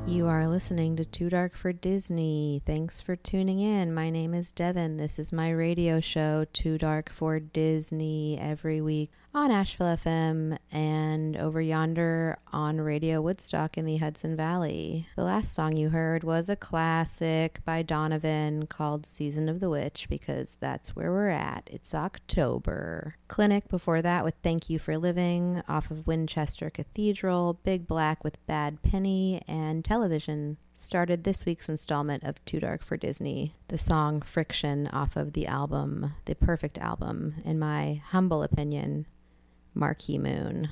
You are listening to Too Dark for Disney. Thanks for tuning in. My name is Devin. This is my radio show, Too Dark for Disney, every week on Asheville FM and over yonder on Radio Woodstock in the Hudson Valley. The last song you heard was a classic by Donovan called Season of the Witch, because that's where we're at. It's October. Clinic before that with Thank You for Living off of Winchester Cathedral, Big Black with Bad Penny, and Television started this week's installment of Too Dark for Disney. The song Friction off of the album, the perfect album, in my humble opinion, Marquee Moon.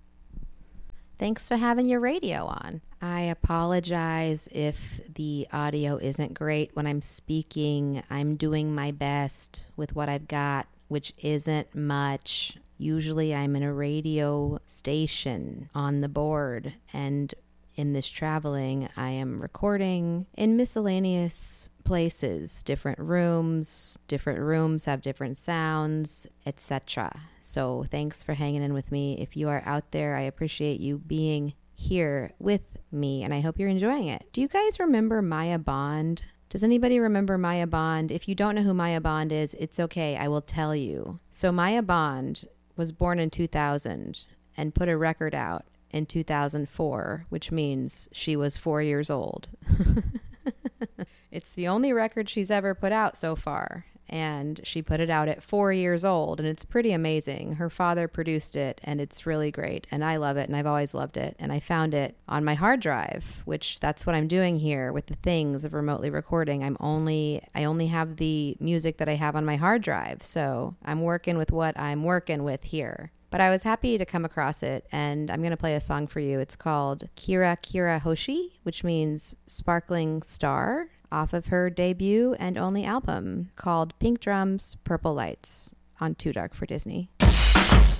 Thanks for having your radio on. I apologize if the audio isn't great when I'm speaking. I'm doing my best with what I've got, which isn't much. Usually I'm in a radio station on the board, and in this traveling, I am recording in miscellaneous places, different rooms have different sounds, etc. So thanks for hanging in with me. If you are out there, I appreciate you being here with me, and I hope you're enjoying it. Do you guys remember Maya Bond? Does anybody remember Maya Bond? If you don't know who Maya Bond is, it's okay, I will tell you. So Maya Bond was born in 2000 and put a record out in 2004, which means she was 4 years old. It's the only record she's ever put out so far, and she put it out at 4 years old, and it's pretty amazing. Her father produced it, and it's really great, and I love it, and I've always loved it, and I found it on my hard drive, which that's what I'm doing here with the things of remotely recording. I only have the music that I have on my hard drive, so I'm working with what I'm working with here. But I was happy to come across it, and I'm going to play a song for you. It's called Kira Kira Hoshi, which means sparkling star, off of her debut and only album called Pink Drums, Purple Lights on Too Dark for Disney.